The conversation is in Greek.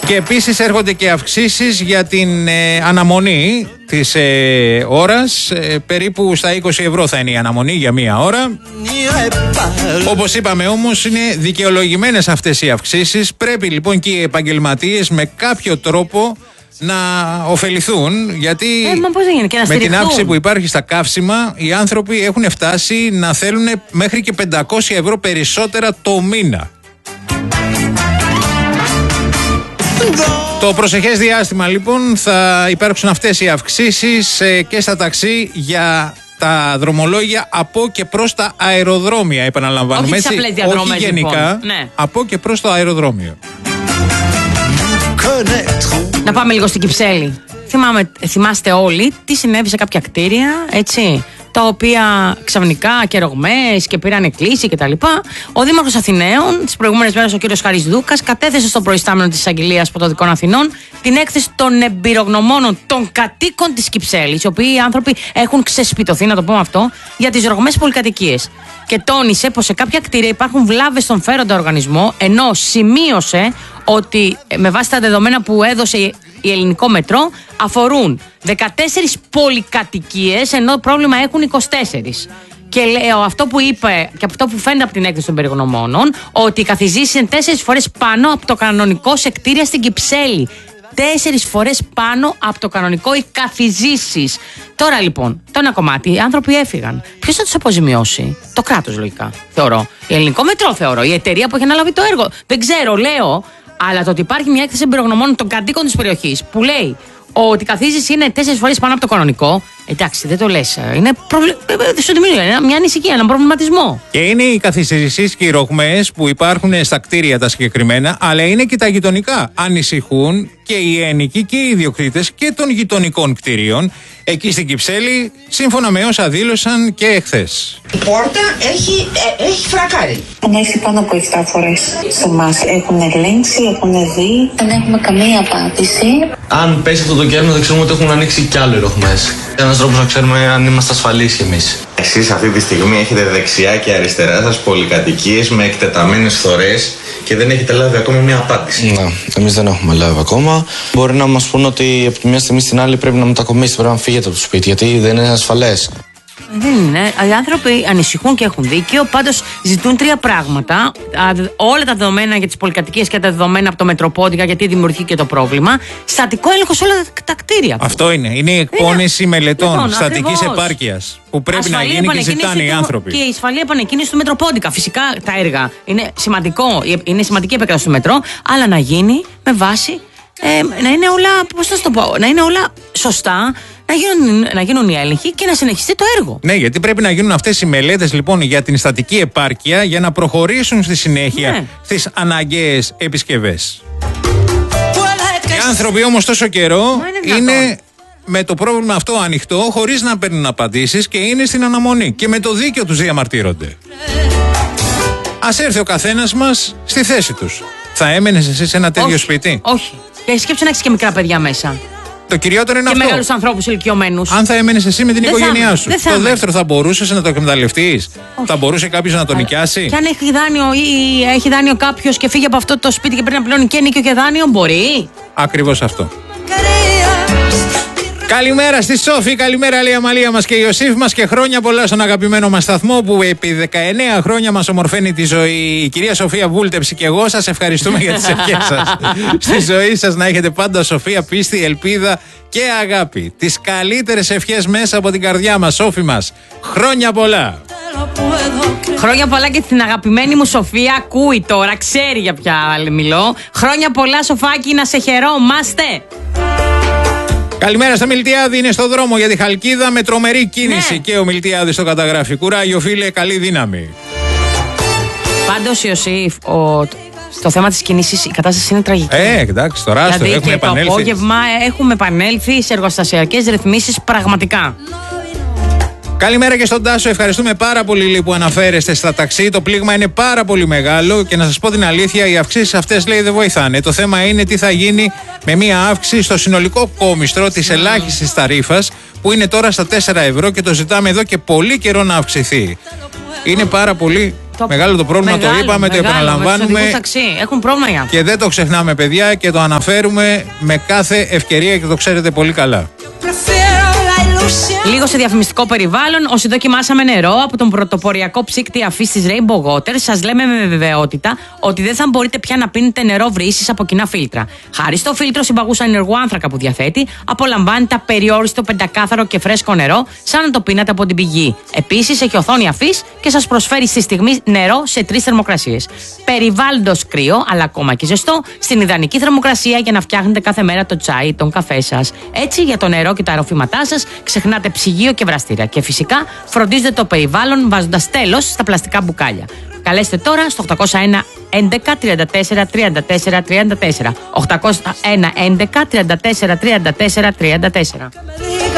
Και επίσης έρχονται και αυξήσεις για την αναμονή της ώρας. Περίπου στα 20 ευρώ θα είναι η αναμονή για μία ώρα. Όπως είπαμε όμως, είναι δικαιολογημένες αυτές οι αυξήσεις. Πρέπει λοιπόν και οι επαγγελματίες με κάποιο τρόπο να ωφεληθούν, γιατί με την αύξηση που υπάρχει στα καύσιμα οι άνθρωποι έχουν φτάσει να θέλουν μέχρι και 500 ευρώ περισσότερα το μήνα. Το προσεχές διάστημα λοιπόν θα υπάρξουν αυτές οι αυξήσεις και στα ταξί για τα δρομολόγια από και προς τα αεροδρόμια, επαναλαμβάνουμε, έτσι, όχι γενικά, λοιπόν. Ναι. Από και προς το αεροδρόμιο. Να πάμε λίγο στην Κυψέλη. Θυμάστε όλοι τι συνέβη σε κάποια κτίρια, έτσι, τα οποία ξαφνικά και ρογμές και πήραν κλίση κτλ. Ο Δήμαρχος Αθηναίων τις προηγούμενες μέρες, ο κύριος Χαρίς Δούκας, κατέθεσε στο προϊστάμενο της Εισαγγελίας Πρωτοδικών Αθηνών την έκθεση των εμπειρογνωμόνων των κατοίκων της Κυψέλης, οι οποίοι οι άνθρωποι έχουν ξεσπιτωθεί, να το πούμε αυτό, για τις ρογμές πολυκατοικίες. Και τόνισε πως σε κάποια κτίρια υπάρχουν βλάβες στον φέροντα οργανισμό, ενώ σημείωσε ότι με βάση τα δεδομένα που έδωσε η Ελληνικό Μετρό αφορούν 14 πολυκατοικίες, ενώ πρόβλημα έχουν 24. Και λέω αυτό που είπε και αυτό που φαίνεται από την έκθεση των περιγνωμόνων, ότι οι καθιζήσεις είναι 4 φορές πάνω από το κανονικό σε κτίρια στην Κυψέλη. 4 φορές πάνω από το κανονικό οι καθιζήσεις. Τώρα λοιπόν, το ένα κομμάτι, οι άνθρωποι έφυγαν. Ποιος θα τους αποζημιώσει? Το κράτος, λογικά. Θεωρώ. Η Ελληνικό Μετρό, θεωρώ. Η εταιρεία που έχει αναλάβει το έργο. Δεν ξέρω, λέω. Αλλά το ότι υπάρχει μια έκθεση εμπειρογνωμόνων των κατοίκων της περιοχής που λέει ότι η καθίζηση είναι 4 φορές πάνω από το κανονικό, εντάξει, δεν το λες. Είναι μια ανησυχία, έναν προβληματισμό. Και είναι οι καθιζήσεις και οι ρογμές που υπάρχουν στα κτίρια τα συγκεκριμένα, αλλά είναι και τα γειτονικά. Ανησυχούν και οι ένοικοι και οι ιδιοκτήτες και των γειτονικών κτίριων εκεί στην Κυψέλη, σύμφωνα με όσα δήλωσαν και εχθές. Η πόρτα έχει φρακάρει. Ανέχει πάνω από 7 φορές σε εμάς. Έχουν ελέγξει, έχουν δει. Δεν έχουμε καμία απάντηση. Αν πέσει αυτό το κέρμα, δεν ξέρουμε ότι έχουν ανοίξει κι άλλοι ρογμές. Ένας τρόπος να ξέρουμε αν είμαστε ασφαλείς κι εμείς. Εσείς αυτή τη στιγμή έχετε δεξιά και αριστερά σας πολυκατοικίες με εκτεταμένες θωρές και δεν έχετε λάβει ακόμα μια απάντηση. Ναι, εμείς δεν έχουμε λάβει ακόμα. Μπορεί να μας πούν ότι από τη μια στιγμή στην άλλη πρέπει να μετακομίσετε, πρέπει να φύγετε από το σπίτι, γιατί δεν είναι ασφαλές. Δεν είναι. Οι άνθρωποι ανησυχούν και έχουν δίκιο. Πάντως ζητούν 3 πράγματα. Όλα τα δεδομένα για τις πολυκατοικίες και τα δεδομένα από το Μετροπόντικα, γιατί δημιουργεί και το πρόβλημα. Στατικό έλεγχο σε όλα τα κτίρια. Αυτό είναι. Είναι η εκπόνηση μελετών στατικής επάρκειας που πρέπει ασφαλή να γίνει και ζητάνε οι άνθρωποι. Και η ασφαλή επανεκκίνηση του Μετροπόντικα. Φυσικά τα έργα είναι σημαντικό. Είναι σημαντική επέκταση του μετρό, αλλά να γίνει με βάση να είναι όλα, πώς θα το πω, να είναι όλα σωστά, να γίνουν οι έλεγχοι και να συνεχιστεί το έργο. Ναι, γιατί πρέπει να γίνουν αυτές οι μελέτες λοιπόν για την στατική επάρκεια για να προχωρήσουν στη συνέχεια στις αναγκαίες επισκευές. Οι άνθρωποι όμως τόσο καιρό είναι με το πρόβλημα αυτό ανοιχτό, χωρίς να παίρνουν απαντήσεις και είναι στην αναμονή και με το δίκιο τους διαμαρτύρονται. Ας έρθει ο καθένας μας στη θέση τους. Θα έμενες εσύ σε ένα τέτοιο σπίτι? Όχι. Και σκέψου να έχεις και μικρά παιδιά μέσα. Το κυριότερο είναι και αυτό. Και μεγάλους ανθρώπους ηλικιωμένους. Αν θα έμενες εσύ με την οικογένειά σου. Το δεύτερο, θα μπορούσες να το εκμεταλλευτείς? Θα μπορούσε κάποιος να το νοικιάσει? Και αν έχει δάνειο ή έχει δάνειο κάποιος και φύγει από αυτό το σπίτι και πρέπει να πληρώνει και νοίκιο και δάνειο, μπορεί. Ακριβώς αυτό. Καλημέρα στη Σόφη, καλημέρα λέει η Αμαλία μας και η Ιωσήφ μας και χρόνια πολλά στον αγαπημένο μας σταθμό που επί 19 χρόνια μας ομορφαίνει τη ζωή. Η κυρία Σοφία Βούλτεψη και εγώ σας ευχαριστούμε για τις ευχές σας. Στη ζωή σας να έχετε πάντα Σοφία, πίστη, ελπίδα και αγάπη. Τις καλύτερες ευχές μέσα από την καρδιά μας, Σόφη μας. Χρόνια πολλά. Χρόνια πολλά και στην αγαπημένη μου Σοφία, ακούει τώρα, ξέρει για ποια μιλώ. Χρόνια πολλά Σοφάκη, να σε χαιρόμαστε. Καλημέρα στο Μιλτιάδη, είναι στο δρόμο για τη Χαλκίδα με τρομερή κίνηση και ο Μιλτιάδης το καταγράφει. Κουράγιο φίλε, καλή δύναμη. Πάντως Ιωσήφ, το θέμα της κίνησης, η κατάσταση είναι τραγική. Εντάξει, τώρα δηλαδή, έχουμε επανέλθει. Το απόγευμα έχουμε επανέλθει σε εργοστασιακές ρυθμίσεις πραγματικά. Καλημέρα και στον Τάσο. Ευχαριστούμε πάρα πολύ που αναφέρεστε στα ταξί. Το πλήγμα είναι πάρα πολύ μεγάλο και να σας πω την αλήθεια, οι αυξήσεις αυτές λέει δεν βοηθάνε. Το θέμα είναι τι θα γίνει με μια αύξηση στο συνολικό κόμιστρο της ελάχιστης ταρίφας που είναι τώρα στα 4 ευρώ και το ζητάμε εδώ και πολύ καιρό να αυξηθεί. Είναι πάρα πολύ Μεγάλο το πρόβλημα, το είπαμε, το επαναλαμβάνουμε. Έχουν πρόβλημα οι άνθρωποι. Και δεν το ξεχνάμε, παιδιά, και το αναφέρουμε με κάθε ευκαιρία και το ξέρετε πολύ καλά. Λίγο σε διαφημιστικό περιβάλλον, όσοι δοκιμάσαμε νερό από τον πρωτοποριακό ψύκτη αφής της Rainbow Water, σας λέμε με βεβαιότητα ότι δεν θα μπορείτε πια να πίνετε νερό βρύσης από κοινά φίλτρα. Χάρη στο φίλτρο συμπαγούσα ενεργού άνθρακα που διαθέτει, απολαμβάνετε απεριόριστο πεντακάθαρο και φρέσκο νερό, σαν να το πίνατε από την πηγή. Επίσης, έχει οθόνη αφής και σας προσφέρει στη στιγμή νερό σε 3 θερμοκρασίες. Περιβάλλοντος κρύο, αλλά ακόμα και ζεστό, στην ιδανική θερμοκρασία για να φτιάχνετε κάθε μέρα το τσάι ή τον καφέ σας. Έτσι, για το νερό και τα ροφήματά σας, ξεχνάτε ψυγείο και βραστήρα. Και φυσικά φροντίζετε το περιβάλλον βάζοντας τέλος στα πλαστικά μπουκάλια. Καλέστε τώρα στο 801 11 34 34 34. 801 11 34 34 34.